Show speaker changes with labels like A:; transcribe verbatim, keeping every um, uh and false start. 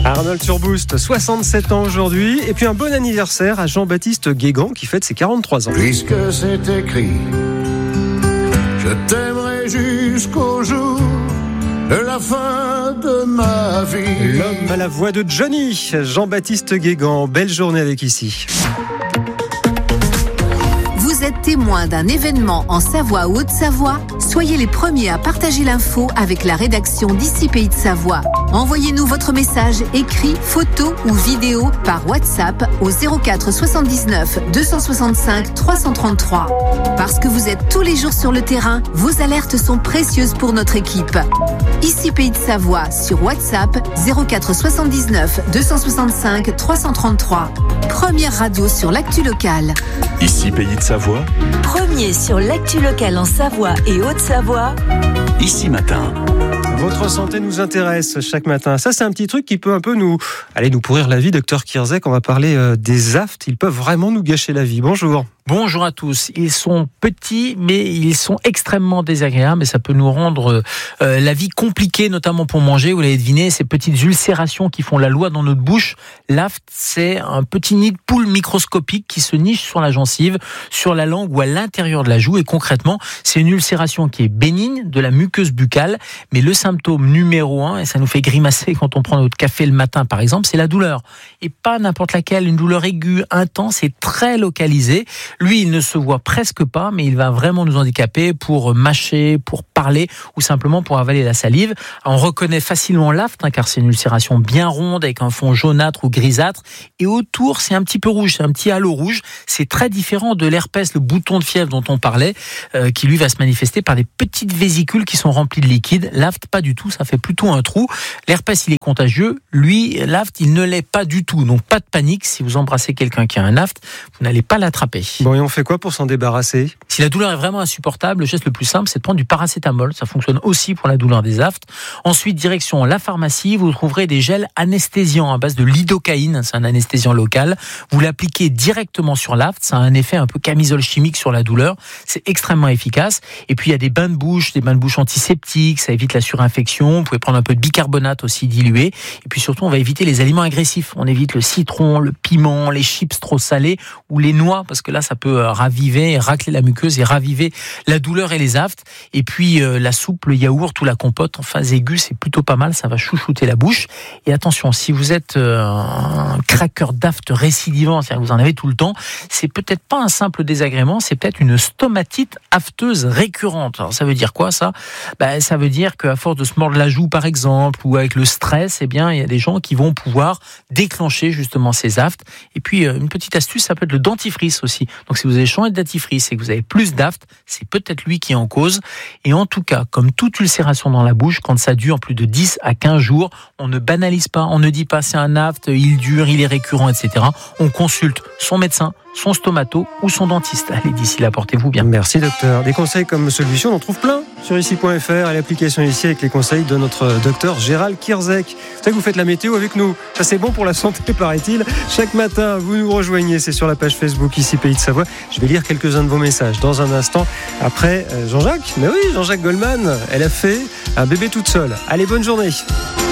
A: Arnold sur Boost, soixante-sept ans aujourd'hui. Et puis un bon anniversaire à Jean-Baptiste Guégan qui fête ses quarante-trois ans.
B: Puisque c'est écrit, je t'aimerai jusqu'au jour de la fin de ma vie.
A: L'homme à la voix de Johnny, Jean-Baptiste Guégan. Belle journée avec Ici.
C: Vous êtes témoin d'un événement en Savoie ou Haute-Savoie? Soyez les premiers à partager l'info avec la rédaction d'Ici Pays de Savoie. Envoyez-nous votre message écrit, photo ou vidéo par WhatsApp au zéro quatre soixante-dix-neuf deux cent soixante-cinq trois cent trente-trois. Parce que vous êtes tous les jours sur le terrain, vos alertes sont précieuses pour notre équipe. Ici Pays de Savoie sur WhatsApp zéro quatre soixante-dix-neuf deux cent soixante-cinq trois cent trente-trois. Première radio sur l'actu locale.
D: Ici Pays de Savoie.
E: Premier sur l'actu locale en Savoie et Haute-Savoie.
D: Ici Matin.
A: Votre santé nous intéresse chaque matin. Ça, c'est un petit truc qui peut un peu nous, allez, nous pourrir la vie. Docteur Kierzek, on va parler euh, des aftes. Ils peuvent vraiment nous gâcher la vie. Bonjour.
F: Bonjour à tous. Ils sont petits, mais ils sont extrêmement désagréables et ça peut nous rendre euh, la vie compliquée, notamment pour manger. Vous l'avez deviné, ces petites ulcérations qui font la loi dans notre bouche. L'aft, c'est un petit nid de poule microscopique qui se niche sur la gencive, sur la langue ou à l'intérieur de la joue. Et concrètement, c'est une ulcération qui est bénigne de la muqueuse buccale. Mais le symptôme numéro un, et ça nous fait grimacer quand on prend notre café le matin par exemple, c'est la douleur. Et pas n'importe laquelle, une douleur aiguë, intense et très localisée. Lui, il ne se voit presque pas, mais il va vraiment nous handicaper pour mâcher, pour parler ou simplement pour avaler la salive. On reconnaît facilement l'aft, hein, car c'est une ulcération bien ronde avec un fond jaunâtre ou grisâtre. Et autour, c'est un petit peu rouge, c'est un petit halo rouge. C'est très différent de l'herpès, le bouton de fièvre dont on parlait, euh, qui lui va se manifester par des petites vésicules qui sont remplies de liquide. L'aft, pas du tout, ça fait plutôt un trou. L'herpès, il est contagieux. Lui, l'aft, il ne l'est pas du tout. Donc pas de panique, si vous embrassez quelqu'un qui a un aft, vous n'allez pas l'attraper.
A: Bon, et on fait quoi pour s'en débarrasser?
F: Si la douleur est vraiment insupportable, le geste le plus simple, c'est de prendre du paracétamol. Ça fonctionne aussi pour la douleur des aftes. Ensuite, direction la pharmacie, vous trouverez des gels anesthésiants à base de lidocaïne. C'est un anesthésiant local. Vous l'appliquez directement sur l'aft. Ça a un effet un peu camisole chimique sur la douleur. C'est extrêmement efficace. Et puis, il y a des bains de bouche, des bains de bouche antiseptiques. Ça évite la surinfection. Vous pouvez prendre un peu de bicarbonate aussi dilué. Et puis surtout, on va éviter les aliments agressifs. On évite le citron, le piment, les chips trop salés ou les noix, parce que là, ça peut raviver, racler la muqueuse et raviver la douleur et les aftes. Et puis euh, la soupe, le yaourt ou la compote en phase aiguë, c'est plutôt pas mal, ça va chouchouter la bouche. Et attention, si vous êtes euh, un craqueur d'aft récidivant, c'est-à-dire que vous en avez tout le temps, c'est peut-être pas un simple désagrément, c'est peut-être une stomatite afteuse récurrente. Alors ça veut dire quoi ça? Ben, ça veut dire qu'à force de se mordre la joue par exemple, ou avec le stress, eh bien il y a des gens qui vont pouvoir déclencher justement ces aftes. Et puis euh, une petite astuce, ça peut être le dentifrice aussi. Donc si vous avez changé de dentifrice et que vous avez plus d'aft, c'est peut-être lui qui est en cause. Et en tout cas, comme toute ulcération dans la bouche, quand ça dure plus de dix à quinze jours, on ne banalise pas, on ne dit pas c'est un aft, il dure, il est récurrent, et cetera. On consulte son médecin, son stomato ou son dentiste. Allez, d'ici là, portez-vous bien.
A: Merci docteur. Des conseils comme celui-ci, on en trouve plein sur ici point f r et l'application Ici avec les conseils de notre docteur Gérald Kierzek. Vous savez que vous faites la météo avec nous. Ça, c'est bon pour la santé, paraît-il. Chaque matin, vous nous rejoignez. C'est sur la page Facebook Ici Pays de Savoie. Je vais lire quelques-uns de vos messages dans un instant. Après, Jean-Jacques. Mais oui, Jean-Jacques Goldman, elle a fait un bébé toute seule. Allez, bonne journée.